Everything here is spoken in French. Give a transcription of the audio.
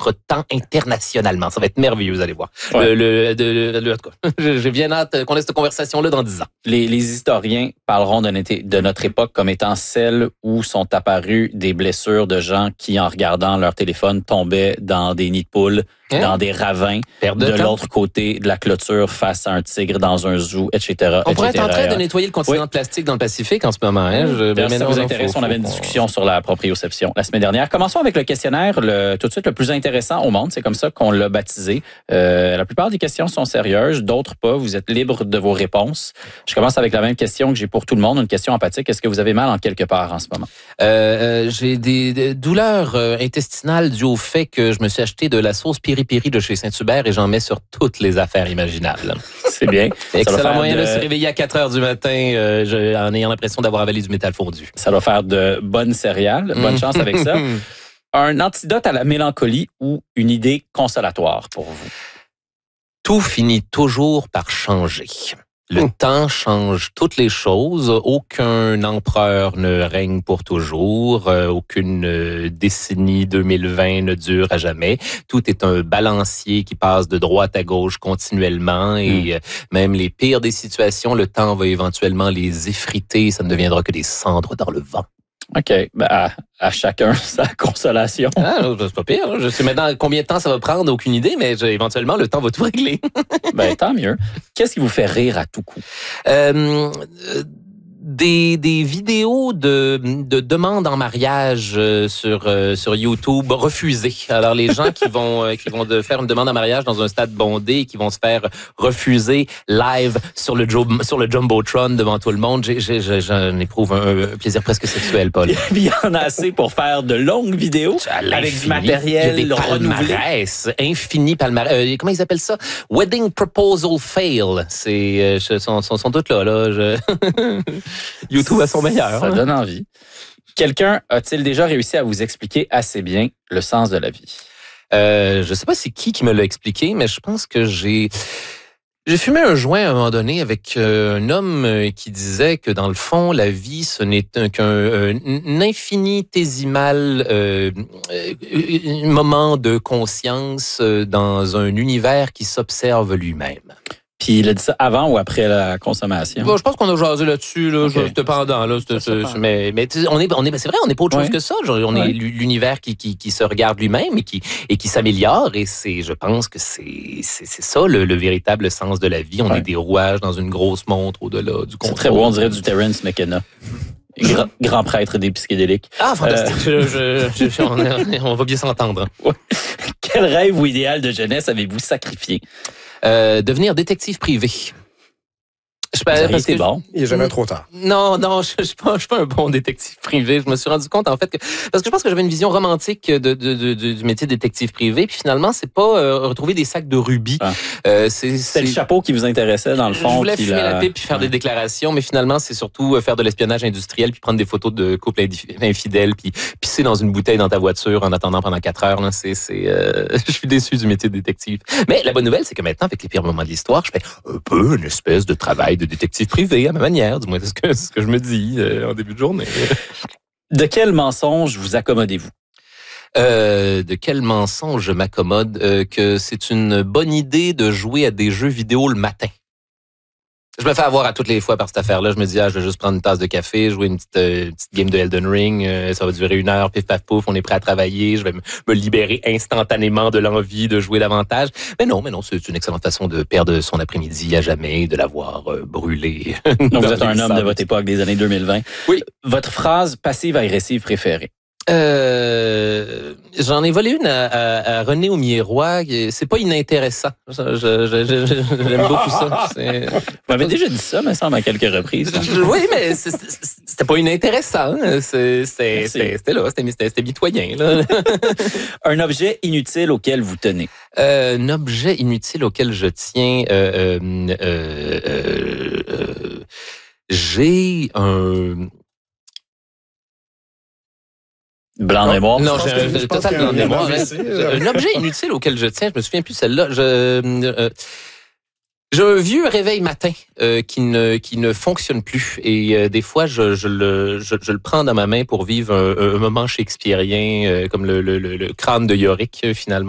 notre temps internationalement. Ça va être merveilleux, vous allez voir. Ouais. En tout cas, j'ai bien hâte qu'on ait cette conversation-là dans 10 ans. Les historiens parleront de notre époque comme étant celle où sont apparues des blessures de gens qui, en regardant leur téléphone, tombaient dans des nids de poules, dans des ravins, de l'autre côté de la clôture face à un tigre dans un zoo, etc. On pourrait être en train de nettoyer le continent de plastique dans le Pacifique en ce moment. Hein? Si ça vous intéresse, on avait une discussion sur la proprioception la semaine dernière. Commençons avec le questionnaire, tout de suite le plus intéressant au monde. C'est comme ça qu'on l'a baptisé. La plupart des questions sont sérieuses, d'autres pas. Vous êtes libre de vos réponses. Je commence avec la même question que j'ai pour tout le monde, une question empathique. Est-ce que vous avez mal en quelque part en ce moment? J'ai des douleurs intestinales dues au fait que je me suis acheté de la sauce piri-piri de chez Saint-Hubert et j'en mets sur toutes les affaires imaginables. C'est bien. Excellent moyen de se réveiller à 4 heures du matin en ayant l'impression d'avoir avalé du métal fondu. Ça va faire de bonnes céréales. Bonne chance avec ça. Un antidote à la mélancolie ou une idée consolatoire pour vous? Tout finit toujours par changer. Le temps change toutes les choses. Aucun empereur ne règne pour toujours. Aucune décennie 2020 ne dure à jamais. Tout est un balancier qui passe de droite à gauche continuellement. Et même les pires des situations, le temps va éventuellement les effriter. Ça ne deviendra que des cendres dans le vent. OK. À chacun sa consolation. C'est pas pire. Je sais maintenant combien de temps ça va prendre, aucune idée, mais éventuellement, le temps va tout régler. Tant mieux. Qu'est-ce qui vous fait rire à tout coup? Des vidéos de demandes en mariage sur YouTube refusées. Alors les gens qui vont faire une demande en mariage dans un stade bondé et qui vont se faire refuser live sur le Jumbotron devant tout le monde, j'en éprouve un plaisir presque sexuel, Paul. Il y en a assez pour faire de longues vidéos avec du matériel il y a des renouvelé. Infini palmarès. Comment ils appellent ça? Wedding proposal fail. C'est sont toutes là. YouTube à son meilleur. Ça donne envie. Quelqu'un a-t-il déjà réussi à vous expliquer assez bien le sens de la vie? Je sais pas c'est qui me l'a expliqué, mais je pense que j'ai fumé un joint à un moment donné avec un homme qui disait que dans le fond, la vie, ce n'est qu'un infinitésimal moment de conscience dans un univers qui s'observe lui-même. Puis il a dit ça avant ou après la consommation? Je pense qu'on a jasé là-dessus, Okay. C'était pendant. Mais c'est vrai, on n'est pas autre chose que ça. On est l'univers qui se regarde lui-même et qui s'améliore. Et je pense que c'est ça le véritable sens de la vie. On est des rouages dans une grosse montre au-delà du contrôle. C'est très beau, on dirait du Terence McKenna. Grand prêtre des psychédéliques. Ah, fantastique. On va bien s'entendre. Quel rêve ou idéal de jeunesse avez-vous sacrifié? Devenir détective privé. C'est bon. Il n'est jamais trop tard. Non, je suis pas un bon détective privé. Je me suis rendu compte, en fait, parce que je pense que j'avais une vision romantique du métier de détective privé, puis finalement, c'est pas retrouver des sacs de rubis. C'est le chapeau qui vous intéressait, dans le fond. Je voulais fumer la pipe puis faire des déclarations, mais finalement, c'est surtout faire de l'espionnage industriel puis prendre des photos de couples infidèles puis pisser dans une bouteille dans ta voiture en attendant pendant 4 heures. Là, je suis déçu du métier de détective. Mais la bonne nouvelle, c'est que maintenant, avec les pires moments de l'histoire, je fais un peu une espèce de travail de détective privé à ma manière, du moins c'est ce que je me dis en début de journée. De quel mensonge vous accommodez-vous? De quel mensonge je m'accommode? Que c'est une bonne idée de jouer à des jeux vidéo le matin. Je me fais avoir à toutes les fois par cette affaire-là. Je me dis, je vais juste prendre une tasse de café, jouer une petite game de Elden Ring. Ça va durer 1 heure, pif paf pouf, on est prêt à travailler. Je vais me libérer instantanément de l'envie de jouer davantage. Mais non, c'est une excellente façon de perdre son après-midi à jamais, de l'avoir brûlé. Donc vous êtes un homme de votre époque des années 2020. Oui. Votre phrase passive-agressive préférée? J'en ai volé une à René Aumier-Roy. C'est pas inintéressant. J'aime beaucoup ça. Vous m'avez déjà dit ça, me semble, à quelques reprises. Oui, mais c'était pas inintéressant. C'était là, c'était mitoyen. Là. Un objet inutile auquel vous tenez. Un objet inutile auquel je tiens. J'ai un... Blanc de mémoire? Non, j'ai un total blanc de mémoire. Un objet inutile auquel je tiens, je me souviens plus celle-là. J'ai un vieux réveil matin qui ne fonctionne plus et des fois je le prends dans ma main pour vivre un moment shakespearien comme le crâne de Yorick finalement.